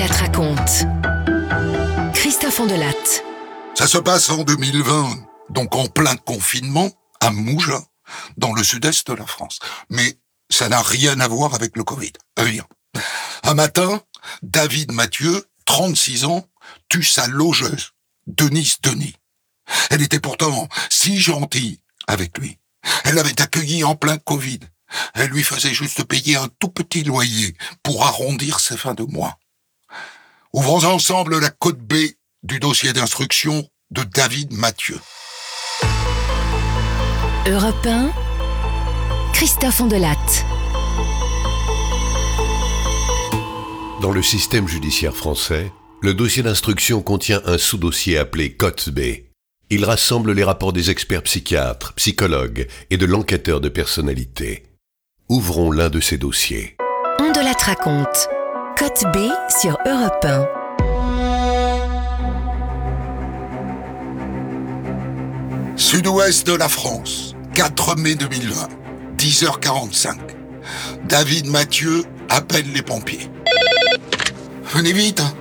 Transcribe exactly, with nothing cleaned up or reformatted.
Ondelatte raconte. Christophe Ondelatte. Ça se passe en deux mille vingt, donc en plein confinement, à Mougins, dans le sud-est de la France. Mais ça n'a rien à voir avec le Covid, rien. Un matin, David Mathieu, trente-six ans, tue sa logeuse, Denise Denis. Elle était pourtant si gentille avec lui. Elle l'avait accueilli en plein Covid. Elle lui faisait juste payer un tout petit loyer pour arrondir ses fins de mois. Ouvrons ensemble la cote B du dossier d'instruction de David Mathieu. Europe un, Christophe Ondelatte. Dans le système judiciaire français, le dossier d'instruction contient un sous-dossier appelé cote B. Il rassemble les rapports des experts psychiatres, psychologues et de l'enquêteur de personnalité. Ouvrons l'un de ces dossiers. Ondelatte raconte. Cote B sur Europe un. Sud-ouest de la France, quatre mai deux mille vingt, dix heures quarante-cinq. David Mathieu appelle les pompiers. Venez vite, hein.